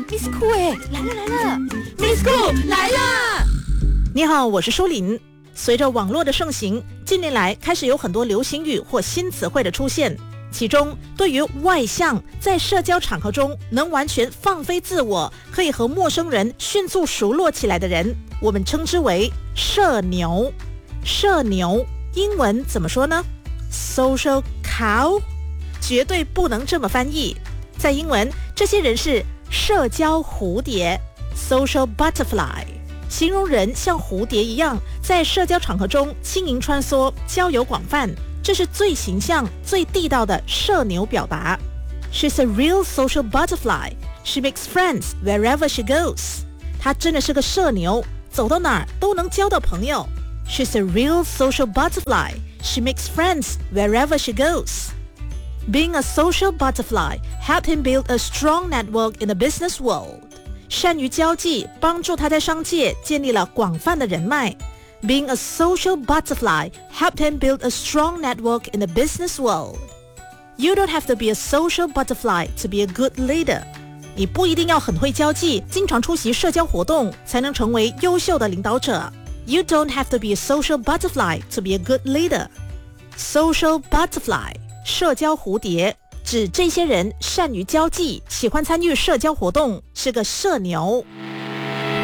，Miss Cool 来了 ，Miss Cool 来啦！ 你好，我是舒琳。随着网络的盛行，近年来开始有很多流行语或新词汇的出现。其中，对于外向，在社交场合中能完全放飞自我，可以和陌生人迅速熟络起来的人，我们称之为社牛。社牛英文怎么说呢？ Social cow 绝对不能这么翻译。在英文，这些人是社交蝴蝶 Social butterfly， 形容人像蝴蝶一样在社交场合中轻盈穿梭，交友广泛。这是最形象、最地道的社牛表达。She's a real social butterfly. She makes friends wherever she goes. 她真的是个社牛，走到哪儿都能交到朋友。She's a real social butterfly. She makes friends wherever she goes. Being a social butterfly helped him build a strong network in the business world. 善于交际，帮助他在商界建立了广泛的人脉。Being a social butterfly helped him build a strong network in the business world. You don't have to be a social butterfly to be a good leader. 你不一定要很会交际，经常出席社交活动，才能成为优秀的领导者。You don't have to be a social butterfly to be a good leader. Social butterfly 社交蝴蝶，指这些人善于交际，喜欢参与社交活动，是个社牛。